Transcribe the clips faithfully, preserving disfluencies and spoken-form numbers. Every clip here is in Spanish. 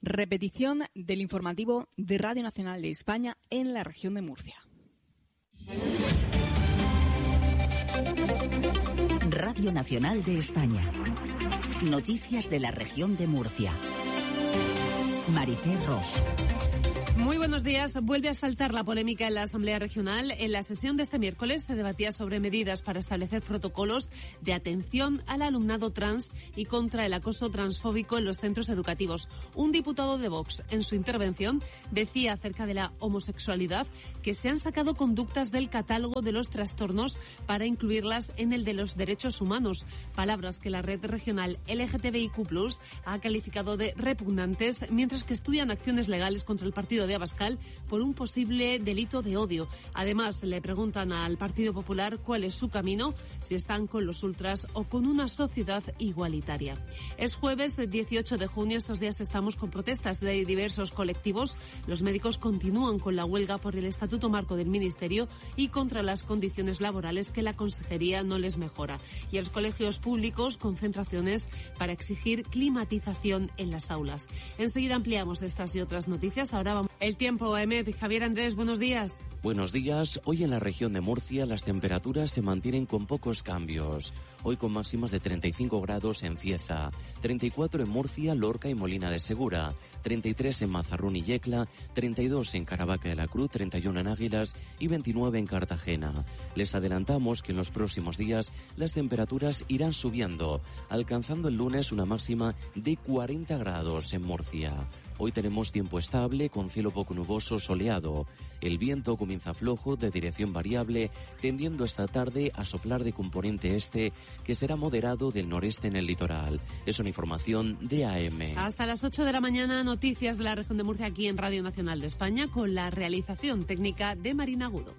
Repetición del informativo de Radio Nacional de España en la región de Murcia. Radio Nacional de España. Noticias de la región de Murcia. Maricé Ros. Muy buenos días. Vuelve a saltar la polémica en la Asamblea Regional. En la sesión de este miércoles se debatía sobre medidas para establecer protocolos de atención al alumnado trans y contra el acoso transfóbico en los centros educativos. Un diputado de Vox, en su intervención, decía acerca de la homosexualidad que se han sacado conductas del catálogo de los trastornos para incluirlas en el de los derechos humanos. Palabras que la red regional L G T B I Q plus, ha calificado de repugnantes, mientras que estudian acciones legales contra el partido de Abascal por un posible delito de odio. Además, le preguntan al Partido Popular cuál es su camino, si están con los ultras o con una sociedad igualitaria. Es jueves dieciocho de junio, estos días estamos con protestas de diversos colectivos. Los médicos continúan con la huelga por el Estatuto Marco del Ministerio y contra las condiciones laborales que la Consejería no les mejora. Y en los colegios públicos, concentraciones para exigir climatización en las aulas. Enseguida ampliamos estas y otras noticias. Ahora vamos. El tiempo, A M E D. Javier Andrés, buenos días. Buenos días. Hoy en la región de Murcia las temperaturas se mantienen con pocos cambios. Hoy con máximas de treinta y cinco grados en Cieza, treinta y cuatro en Murcia, Lorca y Molina de Segura, treinta y tres en Mazarrón y Yecla, treinta y dos en Caravaca de la Cruz, treinta y uno en Águilas y veintinueve en Cartagena. Les adelantamos que en los próximos días las temperaturas irán subiendo, alcanzando el lunes una máxima de cuarenta grados en Murcia. Hoy tenemos tiempo estable, con cielo poco nuboso, soleado. El viento comienza flojo, de dirección variable, tendiendo esta tarde a soplar de componente este, que será moderado del noreste en el litoral. Es una información de A M. Hasta las ocho de la mañana, noticias de la región de Murcia aquí en Radio Nacional de España, con la realización técnica de Marina Agudo.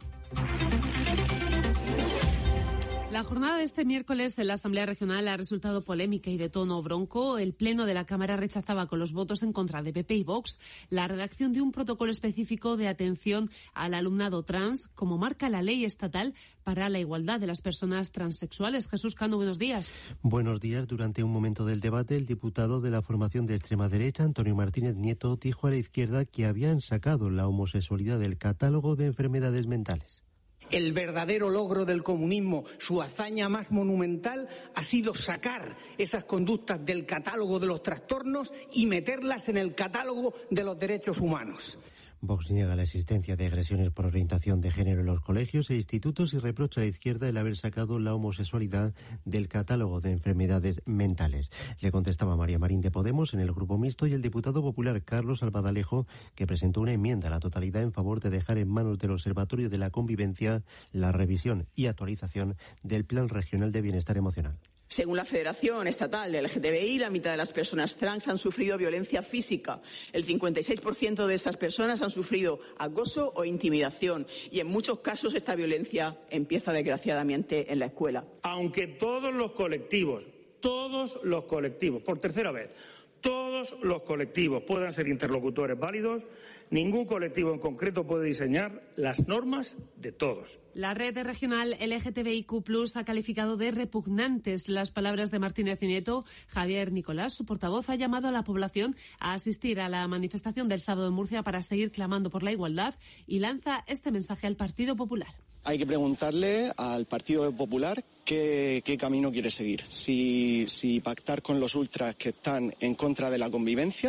La jornada de este miércoles en la Asamblea Regional ha resultado polémica y de tono bronco. El Pleno de la Cámara rechazaba con los votos en contra de P P y Vox la redacción de un protocolo específico de atención al alumnado trans, como marca la ley estatal para la igualdad de las personas transexuales. Jesús Cano, buenos días. Buenos días. Durante un momento del debate, el diputado de la formación de extrema derecha, Antonio Martínez Nieto, dijo a la izquierda que habían sacado la homosexualidad del catálogo de enfermedades mentales. El verdadero logro del comunismo, su hazaña más monumental, ha sido sacar esas conductas del catálogo de los trastornos y meterlas en el catálogo de los derechos humanos. Vox niega la existencia de agresiones por orientación de género en los colegios e institutos y reprocha a la izquierda el haber sacado la homosexualidad del catálogo de enfermedades mentales. Le contestaba María Marín de Podemos en el Grupo Mixto y el diputado popular Carlos Albadalejo, que presentó una enmienda a la totalidad en favor de dejar en manos del Observatorio de la Convivencia la revisión y actualización del Plan Regional de Bienestar Emocional. Según la Federación Estatal de L G T B I, la mitad de las personas trans han sufrido violencia física. El cincuenta y seis por ciento de estas personas han sufrido acoso o intimidación. Y en muchos casos esta violencia empieza desgraciadamente en la escuela. Aunque todos los colectivos, todos los colectivos, por tercera vez, todos los colectivos puedan ser interlocutores válidos, ningún colectivo en concreto puede diseñar las normas de todos. La red regional L G T B I Q plus, ha calificado de repugnantes las palabras de Martínez Nieto. Javier Nicolás, su portavoz, ha llamado a la población a asistir a la manifestación del sábado en Murcia para seguir clamando por la igualdad y lanza este mensaje al Partido Popular. Hay que preguntarle al Partido Popular qué, qué camino quiere seguir. Si, si pactar con los ultras que están en contra de la convivencia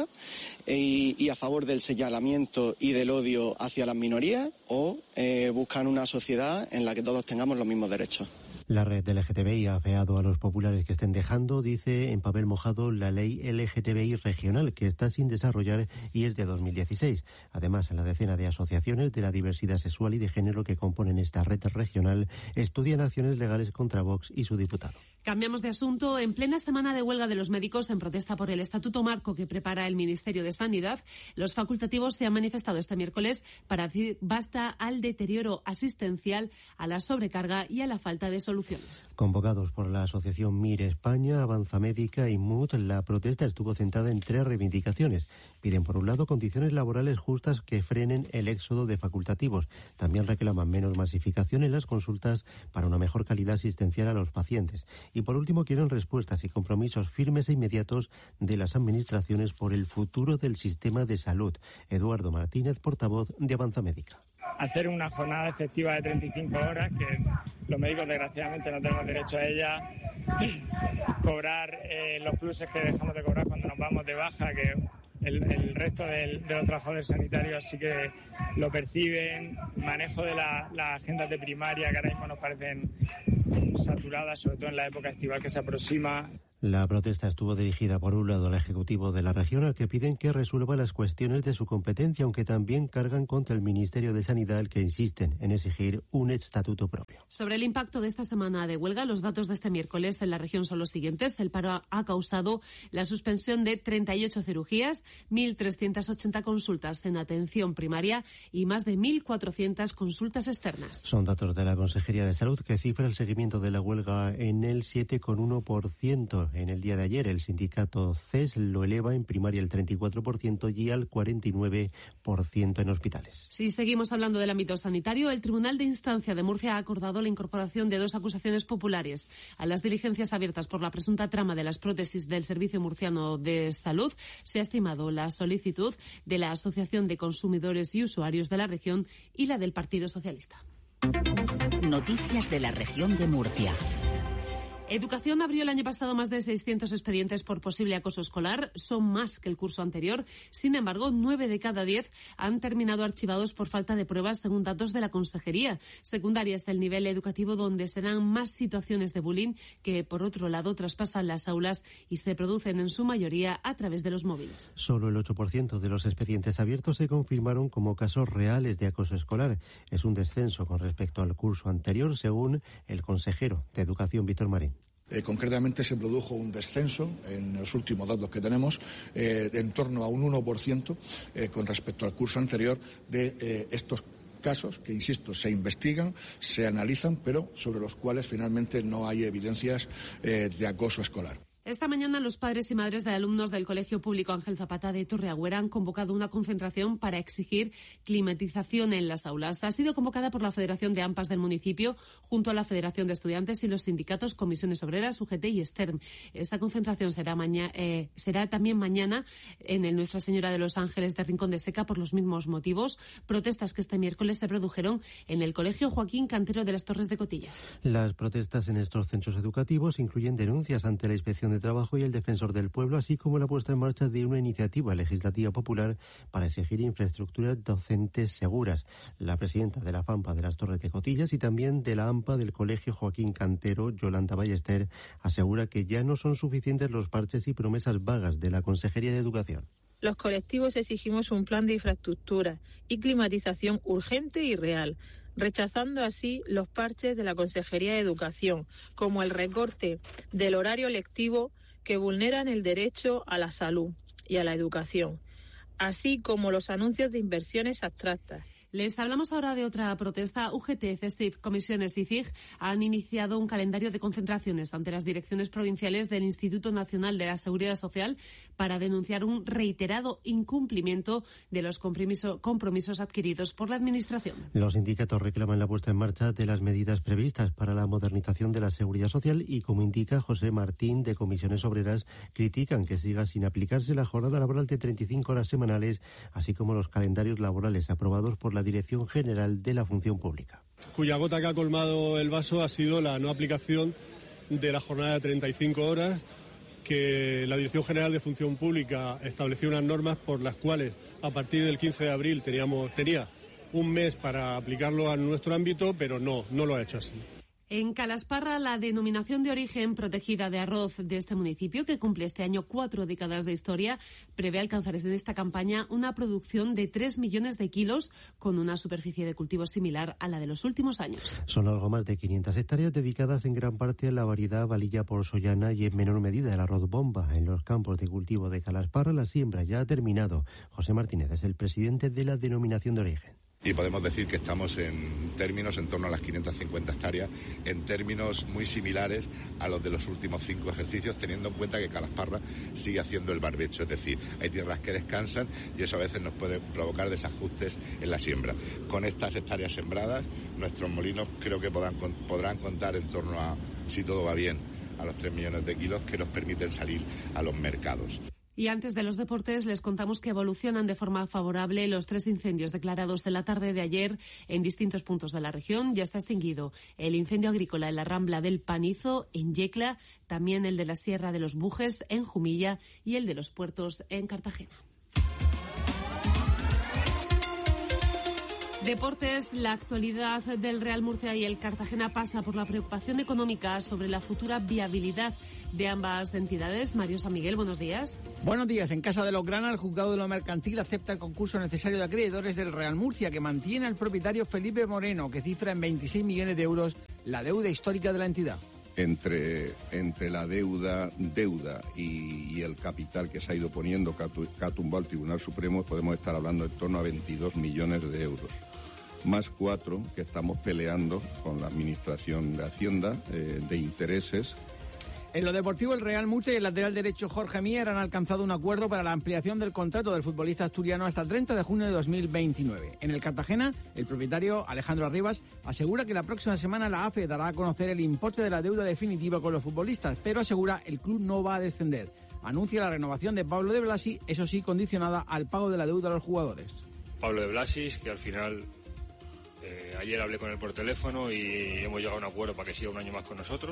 y, y a favor del señalamiento y del odio hacia las minorías, o eh, buscan una sociedad en la que todos tengamos los mismos derechos. La red de L G T B I ha afeado a los populares que estén dejando, dice en papel mojado, la ley L G T B I regional, que está sin desarrollar y es de dos mil dieciséis. Además, en la decena de asociaciones de la diversidad sexual y de género que componen esta red regional, estudian acciones legales contra Vox y su diputado. Cambiamos de asunto. En plena semana de huelga de los médicos en protesta por el Estatuto Marco que prepara el Ministerio de Sanidad, los facultativos se han manifestado este miércoles para decir basta al deterioro asistencial, a la sobrecarga y a la falta de soluciones. Convocados por la asociación MIR España, Avanza Médica y M U D, la protesta estuvo centrada en tres reivindicaciones. Piden, por un lado, condiciones laborales justas que frenen el éxodo de facultativos. También reclaman menos masificación en las consultas para una mejor calidad asistencial a los pacientes. Y por último, quieren respuestas y compromisos firmes e inmediatos de las administraciones por el futuro del sistema de salud. Eduardo Martínez, portavoz de Avanza Médica. Hacer una jornada efectiva de treinta y cinco horas, que los médicos desgraciadamente no tenemos derecho a ella, cobrar eh, los pluses que dejamos de cobrar cuando nos vamos de baja, que el, el resto del, de los trabajadores sanitarios sí que lo perciben, manejo de la, las agendas de primaria que ahora mismo nos parecen saturadas, sobre todo en la época estival que se aproxima. La protesta estuvo dirigida por un lado al Ejecutivo de la región, al que piden que resuelva las cuestiones de su competencia, aunque también cargan contra el Ministerio de Sanidad, al que insisten en exigir un estatuto propio. Sobre el impacto de esta semana de huelga, los datos de este miércoles en la región son los siguientes. El paro ha causado la suspensión de treinta y ocho cirugías, mil trescientas ochenta consultas en atención primaria y más de mil cuatrocientas consultas externas. Son datos de la Consejería de Salud, que cifra el seguimiento de la huelga en el siete coma uno por ciento. En el día de ayer, el sindicato C E S lo eleva en primaria el treinta y cuatro por ciento y al cuarenta y nueve por ciento en hospitales. Si seguimos hablando del ámbito sanitario, el Tribunal de Instancia de Murcia ha acordado la incorporación de dos acusaciones populares a las diligencias abiertas por la presunta trama de las prótesis del Servicio Murciano de Salud. Se ha estimado la solicitud de la Asociación de Consumidores y Usuarios de la región y la del Partido Socialista. Noticias de la región de Murcia. Educación abrió el año pasado más de seiscientos expedientes por posible acoso escolar. Son más que el curso anterior. Sin embargo, nueve de cada diez han terminado archivados por falta de pruebas, según datos de la Consejería. Secundaria es el nivel educativo donde se dan más situaciones de bullying que, por otro lado, traspasan las aulas y se producen en su mayoría a través de los móviles. Solo el ocho por ciento de los expedientes abiertos se confirmaron como casos reales de acoso escolar. Es un descenso con respecto al curso anterior, según el consejero de Educación, Víctor Marín. Eh, concretamente se produjo un descenso en los últimos datos que tenemos eh, de en torno a un uno por ciento eh, con respecto al curso anterior de eh, estos casos que, insisto, se investigan, se analizan, pero sobre los cuales finalmente no hay evidencias eh, de acoso escolar. Esta mañana los padres y madres de alumnos del Colegio Público Ángel Zapata de Torreagüera han convocado una concentración para exigir climatización en las aulas. Ha sido convocada por la Federación de AMPAs del municipio junto a la Federación de Estudiantes y los sindicatos Comisiones Obreras, U G T y Stern. Esta concentración será, maña, eh, será también mañana en el Nuestra Señora de los Ángeles de Rincón de Seca por los mismos motivos. Protestas que este miércoles se produjeron en el Colegio Joaquín Cantero de las Torres de Cotillas. Las protestas en estos centros educativos incluyen denuncias ante la Inspección de Trabajo y el Defensor del Pueblo, así como la puesta en marcha de una iniciativa legislativa popular para exigir infraestructuras docentes seguras. La presidenta de la FAMPA de las Torres de Cotillas y también de la AMPA del Colegio Joaquín Cantero, Yolanda Ballester, asegura que ya no son suficientes los parches y promesas vagas de la Consejería de Educación. Los colectivos exigimos un plan de infraestructura y climatización urgente y real, rechazando así los parches de la Consejería de Educación, como el recorte del horario lectivo que vulneran el derecho a la salud y a la educación, así como los anuncios de inversiones abstractas. Les hablamos ahora de otra protesta. U G T, CESTIF, Comisiones y C I G han iniciado un calendario de concentraciones ante las direcciones provinciales del Instituto Nacional de la Seguridad Social para denunciar un reiterado incumplimiento de los compromiso, compromisos adquiridos por la Administración. Los sindicatos reclaman la puesta en marcha de las medidas previstas para la modernización de la seguridad social y, como indica José Martín de Comisiones Obreras, critican que siga sin aplicarse la jornada laboral de treinta y cinco horas semanales, así como los calendarios laborales aprobados por la Dirección General de la Función Pública. Cuya gota que ha colmado el vaso ha sido la no aplicación de la jornada de treinta y cinco horas, que la Dirección General de Función Pública estableció unas normas por las cuales a partir del quince de abril teníamos, tenía un mes para aplicarlo a nuestro ámbito, pero no, no lo ha hecho así. En Calasparra, la denominación de origen protegida de arroz de este municipio, que cumple este año cuatro décadas de historia, prevé alcanzar en esta campaña una producción de tres millones de kilos, con una superficie de cultivo similar a la de los últimos años. Son algo más de quinientas hectáreas dedicadas en gran parte a la variedad valilla porsollana y en menor medida el arroz bomba. En los campos de cultivo de Calasparra la siembra ya ha terminado. José Martínez es el presidente de la denominación de origen. Y podemos decir que estamos en términos en torno a las quinientas cincuenta hectáreas, en términos muy similares a los de los últimos cinco ejercicios, teniendo en cuenta que Calasparra sigue haciendo el barbecho, es decir, hay tierras que descansan y eso a veces nos puede provocar desajustes en la siembra. Con estas hectáreas sembradas, nuestros molinos creo que podrán, podrán contar en torno a, si todo va bien, a los tres millones de kilos que nos permiten salir a los mercados. Y antes de los deportes, les contamos que evolucionan de forma favorable los tres incendios declarados en la tarde de ayer en distintos puntos de la región. Ya está extinguido el incendio agrícola en la Rambla del Panizo, en Yecla, también el de la Sierra de los Bujes, en Jumilla, y el de los Puertos, en Cartagena. Deportes, la actualidad del Real Murcia y el Cartagena pasa por la preocupación económica sobre la futura viabilidad de ambas entidades. Mario San Miguel, buenos días. Buenos días. En Casa de Lograna, el juzgado de lo mercantil acepta el concurso necesario de acreedores del Real Murcia, que mantiene al propietario Felipe Moreno, que cifra en veintiséis millones de euros la deuda histórica de la entidad. Entre, entre la deuda deuda y, y el capital que se ha ido poniendo, que ha tumbado el Tribunal Supremo, podemos estar hablando en torno a veintidós millones de euros. Más cuatro que estamos peleando con la Administración de Hacienda, eh, de intereses. En lo deportivo, el Real Murcia y el lateral derecho Jorge Mier han alcanzado un acuerdo para la ampliación del contrato del futbolista asturiano hasta el treinta de junio de dos mil veintinueve. En el Cartagena, el propietario Alejandro Arribas asegura que la próxima semana la A F E dará a conocer el importe de la deuda definitiva con los futbolistas, pero asegura el club no va a descender. Anuncia la renovación de Pablo de Blasi, eso sí, condicionada al pago de la deuda a los jugadores. Pablo de Blasis, que al final... Eh, ayer hablé con él por teléfono y hemos llegado a un acuerdo para que siga un año más con nosotros.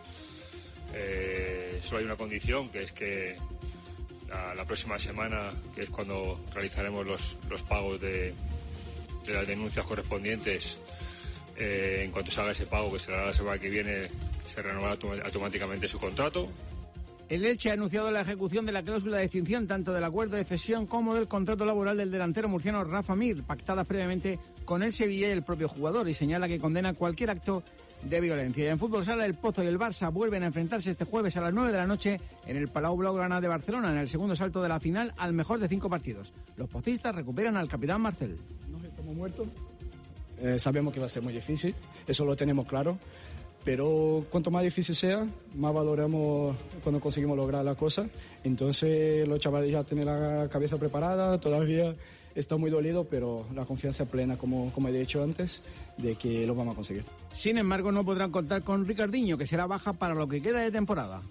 Eh, solo hay una condición, que es que la, la próxima semana, que es cuando realizaremos los, los pagos de, de las denuncias correspondientes, eh, en cuanto se haga ese pago, que será la semana que viene, se renovará automáticamente su contrato. El Elche ha anunciado la ejecución de la cláusula de extinción tanto del acuerdo de cesión como del contrato laboral del delantero murciano Rafa Mir, pactada previamente con el Sevilla y el propio jugador, y señala que condena cualquier acto de violencia. Y en fútbol sala, el Pozo y el Barça vuelven a enfrentarse este jueves a las nueve de la noche en el Palau Blaugrana de Barcelona, en el segundo salto de la final al mejor de cinco partidos. Los pocistas recuperan al capitán Marcel. No estamos muertos, eh, sabemos que va a ser muy difícil, eso lo tenemos claro. Pero cuanto más difícil sea, más valoramos cuando conseguimos lograr la cosa. Entonces los chavales ya tienen la cabeza preparada, todavía está muy dolido, pero la confianza plena, como, como he dicho antes, de que lo vamos a conseguir. Sin embargo, no podrán contar con Ricardinho, que será baja para lo que queda de temporada.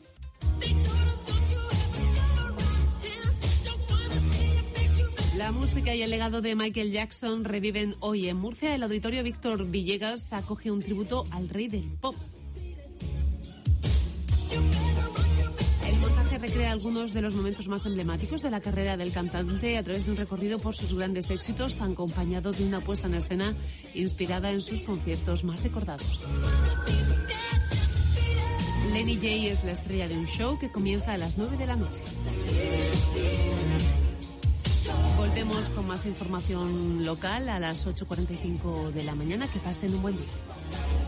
La música y el legado de Michael Jackson reviven hoy en Murcia. El auditorio Víctor Villegas acoge un tributo al rey del pop. El montaje recrea algunos de los momentos más emblemáticos de la carrera del cantante a través de un recorrido por sus grandes éxitos, acompañado de una puesta en escena inspirada en sus conciertos más recordados. Lenny J es la estrella de un show que comienza a las nueve de la noche. Volvemos con más información local a las ocho cuarenta y cinco de la mañana. Que pasen un buen día.